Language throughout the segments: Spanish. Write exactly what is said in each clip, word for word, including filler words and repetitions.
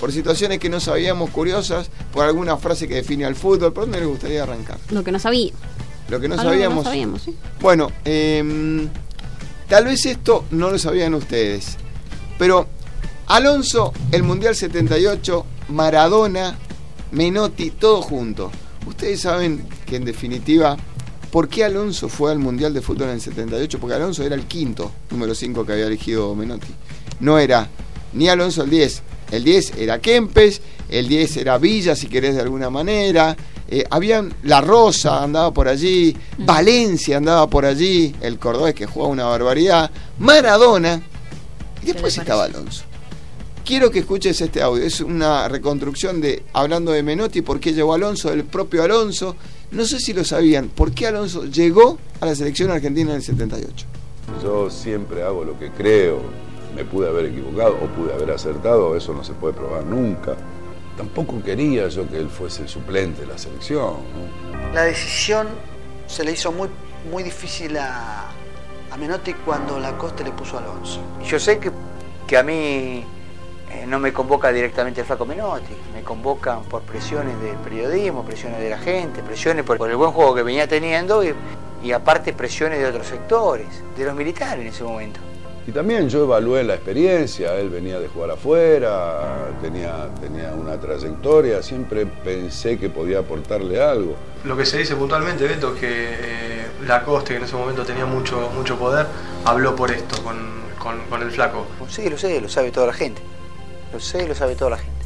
por situaciones que no sabíamos, curiosas, por alguna frase que define al fútbol. ¿Por dónde les gustaría arrancar? Lo que no sabía. Lo que no Algo sabíamos. Que no sabíamos, sí. Bueno, eh, tal vez esto no lo sabían ustedes, pero Alonso, el Mundial setenta y ocho, Maradona, Menotti, todo junto. Ustedes saben que en definitiva, ¿por qué Alonso fue al Mundial de Fútbol en el setenta y ocho? Porque Alonso era el quinto, número cinco que había elegido Menotti. No era ni Alonso el diez. El diez era Kempes, el diez era Villa, si querés de alguna manera. Eh, habían La Rosa andaba por allí, mm. Valencia andaba por allí, el cordobés que jugaba una barbaridad, Maradona, y después estaba Alonso. Quiero que escuches este audio, es una reconstrucción de, hablando de Menotti, por qué llegó Alonso, el propio Alonso. No sé si lo sabían, por qué Alonso llegó a la selección argentina en el setenta y ocho. Yo siempre hago lo que creo, me pude haber equivocado o pude haber acertado, eso no se puede probar nunca. Tampoco quería yo que él fuese el suplente de la selección, ¿no? La decisión se le hizo muy, muy difícil a, a Menotti cuando Lacoste le puso a Alonso. Yo sé que, que a mí eh, no me convoca directamente el flaco Menotti, me convocan por presiones del periodismo, presiones de la gente, presiones por, por el buen juego que venía teniendo y, y aparte presiones de otros sectores, de los militares en ese momento. Y también yo evalué la experiencia, él venía de jugar afuera, tenía, tenía una trayectoria, siempre pensé que podía aportarle algo. Lo que se dice puntualmente, Beto, es que eh, Lacoste, que en ese momento tenía mucho, mucho poder, habló por esto, con, con, con el flaco. Sí, lo sé, lo sabe toda la gente. Lo sé, lo sabe toda la gente.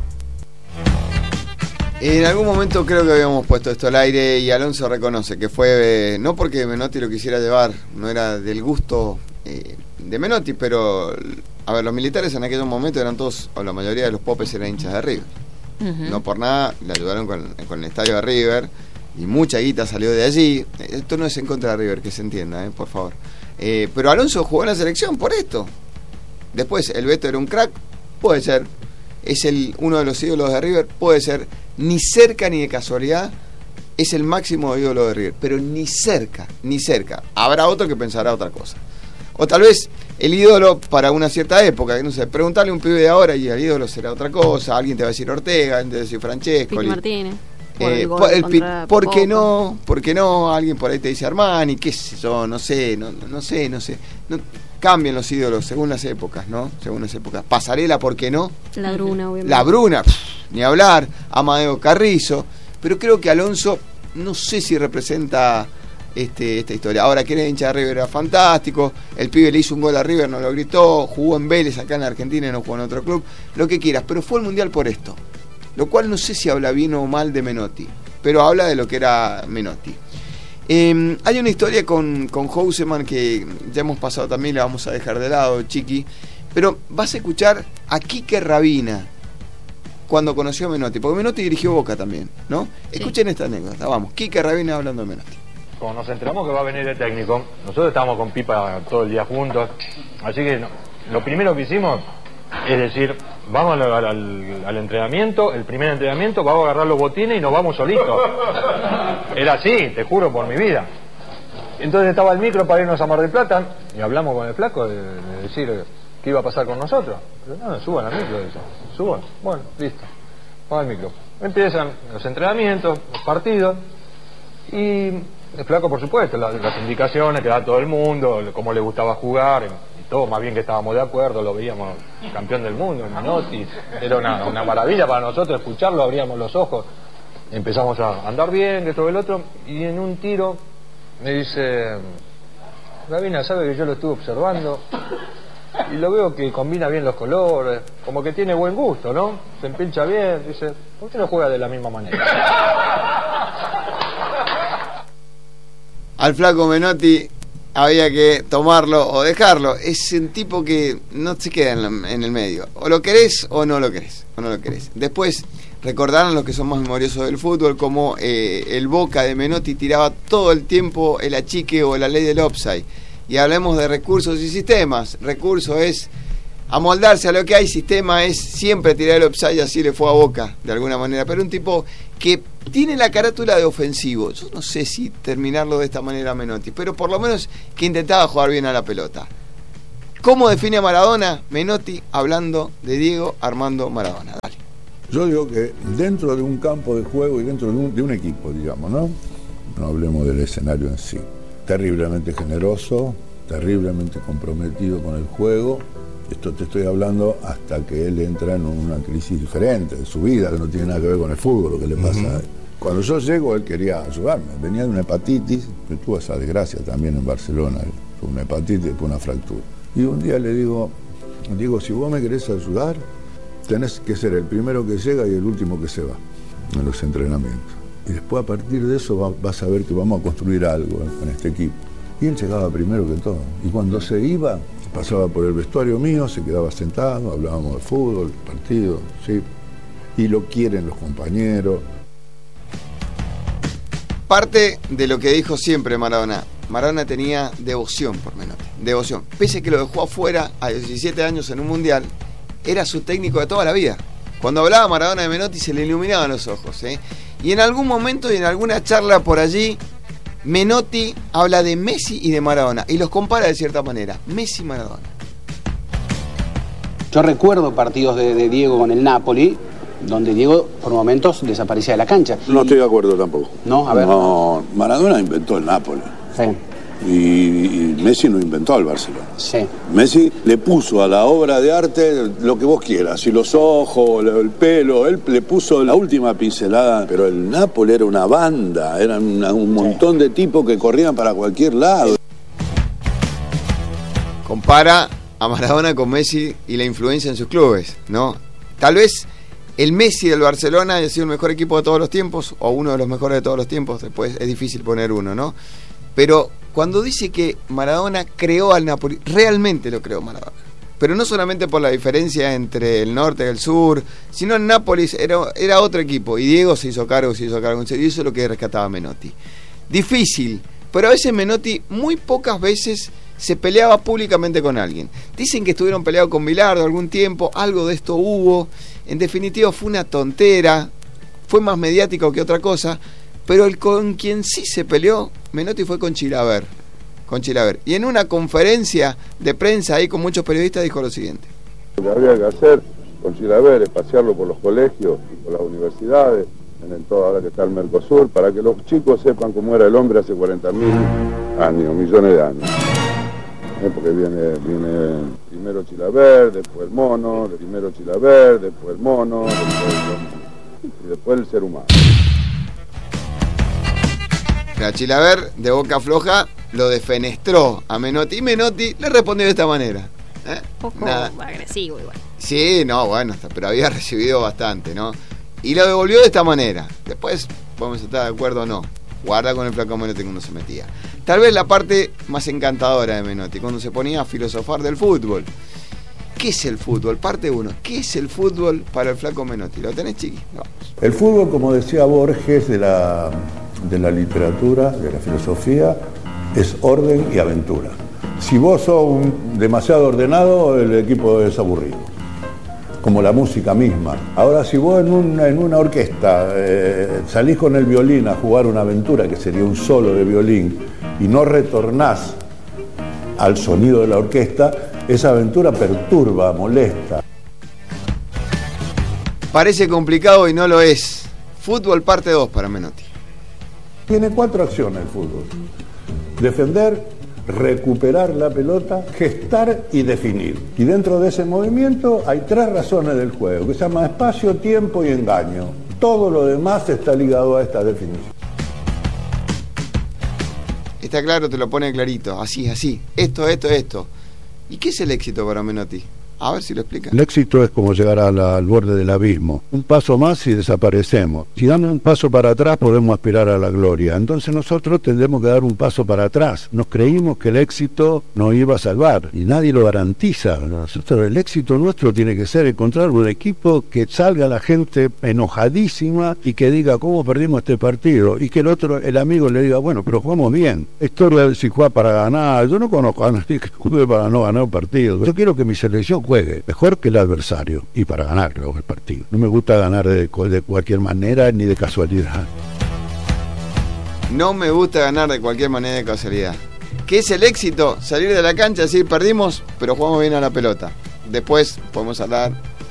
En algún momento creo que habíamos puesto esto al aire y Alonso reconoce que fue, eh, no porque Menotti lo quisiera llevar, no era del gusto eh, de Menotti, pero a ver, los militares en aquellos momentos eran todos, o la mayoría de los popes eran hinchas de River. Uh-huh. No por nada le ayudaron con, con el estadio de River y mucha guita salió de allí. Esto no es en contra de River, que se entienda, eh, por favor. Eh, pero Alonso jugó en la selección por esto. Después, el Beto era un crack, puede ser. Es el uno de los ídolos de River, puede ser. Ni cerca ni de casualidad es el máximo ídolo de River, pero ni cerca, ni cerca. Habrá otro que pensará otra cosa. O tal vez el ídolo para una cierta época, no sé, preguntarle a un pibe de ahora y el ídolo será otra cosa, alguien te va a decir Ortega, alguien te va a decir Francesco. Pichi Martínez. Por, eh, por, el, ¿por qué no? ¿Por qué no? Alguien por ahí te dice Armani, qué sé yo, no sé, no, no sé, no sé. No, cambian los ídolos según las épocas, ¿no? Según las épocas. Pasarela, ¿por qué no? La Bruna, obviamente. La Bruna, pff, ni hablar, Amadeo Carrizo, pero creo que Alonso, no sé si representa este, esta historia. Ahora, que era hincha de River era fantástico, el pibe le hizo un gol a River, no lo gritó, jugó en Vélez acá en Argentina y no jugó en otro club, lo que quieras, pero fue al Mundial por esto. Lo cual no sé si habla bien o mal de Menotti, pero habla de lo que era Menotti. Eh, hay una historia con, con Houseman que ya hemos pasado también, la vamos a dejar de lado, Chiqui, pero vas a escuchar a Quique Rabina cuando conoció a Menotti, porque Menotti dirigió Boca también, ¿no? Sí. Escuchen esta anécdota, vamos, Quique Rabina hablando de Menotti. Cuando nos enteramos que va a venir el técnico, nosotros estábamos con Pipa todo el día juntos, así que no, lo primero que hicimos es decir, vamos al, al, al entrenamiento, el primer entrenamiento, vamos a agarrar los botines y nos vamos solitos. Era así, te juro por mi vida. Entonces estaba el micro para irnos a Mar del Plata y hablamos con el flaco de, de decir qué iba a pasar con nosotros. Pero no, suban al micro, dice. Suban, bueno, listo, vamos al micro. Empiezan los entrenamientos, los partidos y el flaco, por supuesto, las, las indicaciones que da todo el mundo, cómo le gustaba jugar, y todo, más bien que estábamos de acuerdo, lo veíamos campeón del mundo, en Menotti, era una, una maravilla para nosotros escucharlo, abríamos los ojos, empezamos a andar bien, que todo el otro, y en un tiro me dice, Rabina, sabe que yo lo estuve observando y lo veo que combina bien los colores, como que tiene buen gusto, ¿no? Se empincha bien, dice, ¿por qué no juega de la misma manera? Al flaco Menotti había que tomarlo o dejarlo. Es un tipo que no se queda en, la, en el medio. O lo querés o no lo querés. O no lo querés. Después recordarán los que son más memoriosos del fútbol como eh, el Boca de Menotti tiraba todo el tiempo el achique o la ley del offside. Y hablemos de recursos y sistemas. Recurso es amoldarse a lo que hay, sistema es siempre tirar el offside, así le fue a Boca de alguna manera, pero un tipo que tiene la carátula de ofensivo. Yo no sé si terminarlo de esta manera Menotti, pero por lo menos que intentaba jugar bien a la pelota. ¿Cómo define a Maradona? Menotti hablando de Diego Armando Maradona. Dale. Yo digo que dentro de un campo de juego y dentro de un, de un equipo, digamos, ¿no? No hablemos del escenario en sí. Terriblemente generoso, terriblemente comprometido con el juego. Esto te estoy hablando hasta que él entra en una crisis diferente de su vida, que no tiene nada que ver con el fútbol, lo que le pasa uh-huh. a él. Cuando yo llego, él quería ayudarme. Venía de una hepatitis, que tuvo esa desgracia también en Barcelona, tuvo una hepatitis y después una fractura. Y un día le digo, digo, si vos me querés ayudar, tenés que ser el primero que llega y el último que se va en los entrenamientos. Y después a partir de eso va, vas a ver que vamos a construir algo con este equipo. Y él llegaba primero que todo. Y cuando se iba, pasaba por el vestuario mío, se quedaba sentado, hablábamos de fútbol, partido, ¿sí? Y lo quieren los compañeros. Parte de lo que dijo siempre Maradona. Maradona tenía devoción por Menotti. Devoción. Pese a que lo dejó afuera a diecisiete años en un mundial, era su técnico de toda la vida. Cuando hablaba Maradona de Menotti se le iluminaban los ojos, ¿eh? Y en algún momento y en alguna charla por allí, Menotti habla de Messi y de Maradona y los compara de cierta manera. Messi y Maradona. Yo recuerdo partidos de, de Diego con el Napoli, donde Diego por momentos desaparecía de la cancha. No estoy de acuerdo tampoco. No, a ver. No, Maradona inventó el Napoli. Sí. Y, y Messi no inventó el Barcelona. Sí. Messi le puso a la obra de arte lo que vos quieras, y los ojos, el pelo, él le puso la última pincelada, pero el Napoli era una banda, eran una, un montón sí. de tipos que corrían para cualquier lado. Compara a Maradona con Messi y la influencia en sus clubes, ¿no? Tal vez el Messi del Barcelona haya sido el mejor equipo de todos los tiempos, o uno de los mejores de todos los tiempos, después es difícil poner uno, ¿no? Pero cuando dice que Maradona creó al Napoli, realmente lo creó Maradona. Pero no solamente por la diferencia entre el norte y el sur, sino en Nápoles era, era otro equipo, y Diego se hizo cargo, se hizo cargo en serio, y eso es lo que rescataba Menotti. Difícil, pero a veces Menotti muy pocas veces se peleaba públicamente con alguien. Dicen que estuvieron peleados con Bilardo algún tiempo, algo de esto hubo. En definitiva fue una tontera, fue más mediático que otra cosa, pero el con quien sí se peleó Menotti fue con Chilaver, con Chilaver. Y en una conferencia de prensa ahí con muchos periodistas dijo lo siguiente. Lo que habría que hacer con Chilaver es pasearlo por los colegios y por las universidades, en el todo ahora que está el Mercosur, para que los chicos sepan cómo era el hombre hace cuarenta mil años, millones de años. ¿Eh? Porque viene, viene primero Chilaver, después el mono, primero Chilaver, después el mono, después el, y después el ser humano. La Chilaver, de boca floja, lo defenestró a Menotti, y Menotti le respondió de esta manera. ¿Eh? Un poco Nada. agresivo igual. Sí, no, bueno, pero había recibido bastante, ¿no? Y lo devolvió de esta manera. Después podemos estar de acuerdo o no. Guarda con el flaco Menotti cuando se metía. Tal vez la parte más encantadora de Menotti, cuando se ponía a filosofar del fútbol. ¿Qué es el fútbol? Parte uno. ¿Qué es el fútbol para el flaco Menotti? ¿Lo tenés, Chiqui? Vamos. El fútbol, como decía Borges, de la, de la literatura, de la filosofía, es orden y aventura. Si vos sos un demasiado ordenado, el equipo es aburrido, como la música misma. Ahora, si vos en una, en una orquesta eh, salís con el violín a jugar una aventura, que sería un solo de violín, y no retornás al sonido de la orquesta, esa aventura perturba, molesta. Parece complicado y no lo es. Fútbol parte dos para Menotti. Tiene cuatro acciones el fútbol: defender, recuperar la pelota, gestar y definir. Y dentro de ese movimiento hay tres razones del juego, que se llama espacio, tiempo y engaño. Todo lo demás está ligado a esta definición. Está claro, te lo pone clarito, así, así. Esto, esto, esto. ¿Y qué es el éxito para Menotti? A ver si lo explica. El éxito es como llegar a la, al borde del abismo. Un paso más y desaparecemos. Si damos un paso para atrás podemos aspirar a la gloria. Entonces nosotros tendremos que dar un paso para atrás. Nos creímos que el éxito nos iba a salvar y nadie lo garantiza. Nosotros, el éxito nuestro tiene que ser encontrar un equipo que salga la gente enojadísima y que diga cómo perdimos este partido, y que el otro, el amigo, le diga, bueno, pero jugamos bien. Esto es si juega para ganar. Yo no conozco a nadie que juegue para no ganar un partido. Yo quiero que mi selección juegue mejor que el adversario y para ganar luego el partido. No me gusta ganar de, de cualquier manera ni de casualidad. No me gusta ganar de cualquier manera de casualidad. ¿Qué es el éxito? Salir de la cancha, decir perdimos, pero jugamos bien a la pelota. Después podemos hablar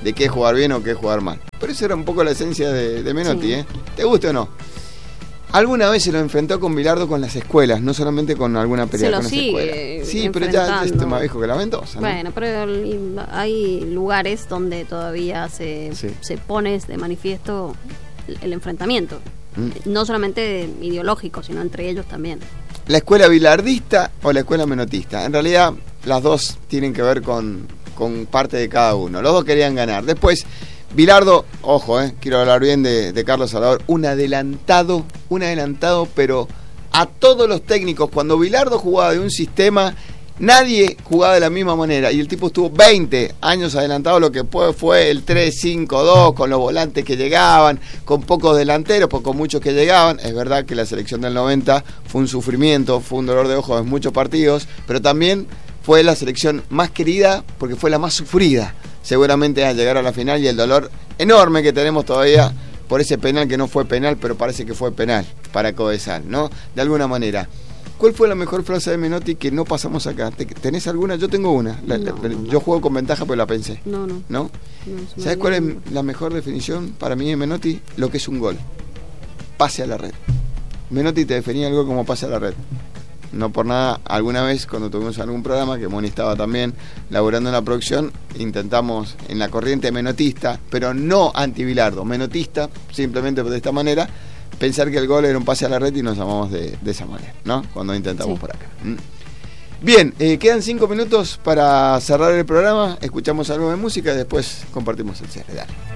de qué es jugar bien o qué es jugar mal. Pero esa era un poco la esencia de, de Menotti, Sí. ¿eh? ¿Te gusta o no? Alguna vez se lo enfrentó con Bilardo con las escuelas, no solamente con alguna pelea Se lo con las sigue escuelas. Sí, pero ya enfrentando. este más viejo que la Mendoza, ¿no? Bueno, pero el- hay lugares donde todavía se, Sí. se pone de manifiesto el, el enfrentamiento. Mm. No solamente ideológico, sino entre ellos también. ¿La escuela bilardista o la escuela menotista? En realidad, las dos tienen que ver con, con parte de cada uno. Los dos querían ganar. Después, Bilardo, ojo, eh, quiero hablar bien de, de Carlos Salvador, un adelantado, un adelantado, pero a todos los técnicos. Cuando Bilardo jugaba de un sistema, nadie jugaba de la misma manera. Y el tipo estuvo veinte años adelantado, lo que fue, fue el tres cinco dos, con los volantes que llegaban, con pocos delanteros, pues con muchos que llegaban. Es verdad que la selección del noventa fue un sufrimiento, fue un dolor de ojos en muchos partidos, pero también fue la selección más querida porque fue la más sufrida, seguramente al llegar a la final, y el dolor enorme que tenemos todavía por ese penal que no fue penal, pero parece que fue penal para Codesal, ¿no? De alguna manera. ¿Cuál fue la mejor frase de Menotti que no pasamos acá? ¿Te- ¿Tenés alguna? Yo tengo una. La- la- No, no. Yo juego con ventaja, pero la pensé. No, no. ¿No? no se me ¿Sabes cuál es viene- la mejor definición para mí de Menotti? Lo que es un gol. Pase a la red. Menotti te definía algo como pase a la red. No por nada, alguna vez cuando tuvimos algún programa, que Moni estaba también laburando en la producción, intentamos en la corriente menotista, pero no anti-Bilardo, menotista, simplemente de esta manera, pensar que el gol era un pase a la red y nos llamamos de, de esa manera, ¿no? Cuando intentamos Sí. por acá. ¿Mm? Bien, eh, quedan cinco minutos para cerrar el programa, escuchamos algo de música y después compartimos el cierre. Dale.